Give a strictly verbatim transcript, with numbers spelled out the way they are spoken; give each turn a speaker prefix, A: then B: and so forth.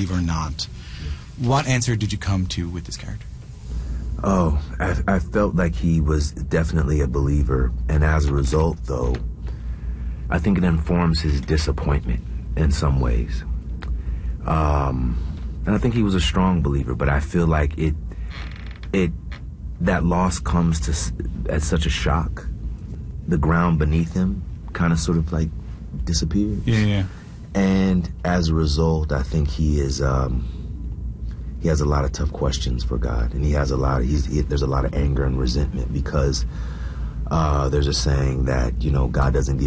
A: believe or not. What answer did you come to with this character?
B: Oh, I, I felt like he was definitely a believer, and as a result, though, I think it informs his disappointment in some ways. Um, and I think he was a strong believer, but I feel like it, it, that loss comes to as such a shock. The ground beneath him kind of sort of like disappears.
A: Yeah, yeah.
B: And as a result, I think he is. Um, He has a lot of tough questions for God, and he has a lot. Of, he's, he, there's a lot of anger and resentment because uh, there's a saying that, you know, God doesn't give